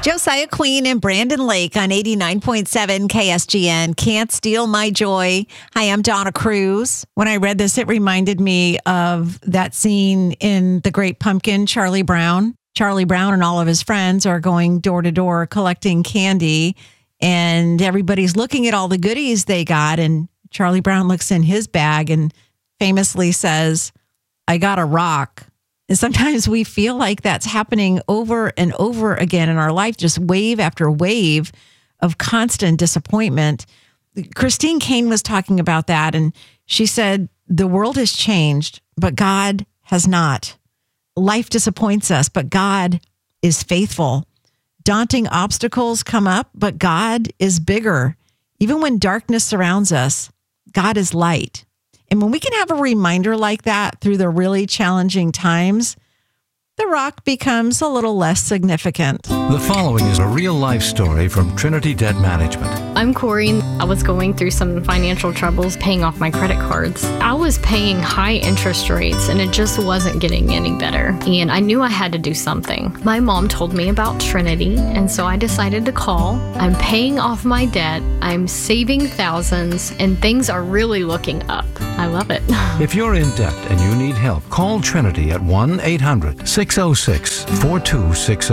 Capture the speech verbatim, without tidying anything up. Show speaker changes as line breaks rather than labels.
Josiah Queen and Brandon Lake on eighty-nine point seven K S G N. Can't Steal My Joy. Hi, I'm Donna Cruz. When I read this, it reminded me of that scene in The Great Pumpkin, Charlie Brown. Charlie Brown and all of his friends are going door to door collecting candy, and everybody's looking at all the goodies they got. And Charlie Brown looks in his bag and famously says, "I got a rock." And sometimes we feel like that's happening over and over again in our life, just wave after wave of constant disappointment. Christine Caine was talking about that, and she said, the world has changed, but God has not. Life disappoints us, but God is faithful. Daunting obstacles come up, but God is bigger. Even when darkness surrounds us, God is light. And when we can have a reminder like that through the really challenging times, the rock becomes a little less significant.
The following is a real-life story from Trinity Debt Management.
I'm Corey. I was going through some financial troubles paying off my credit cards. I was paying high interest rates and it just wasn't getting any better. And I knew I had to do something. My mom told me about Trinity, and so I decided to call. I'm paying off my debt. I'm saving thousands, and things are really looking up. I love it.
If you're in debt and you need help, call Trinity at one eight hundred six oh six four two six oh.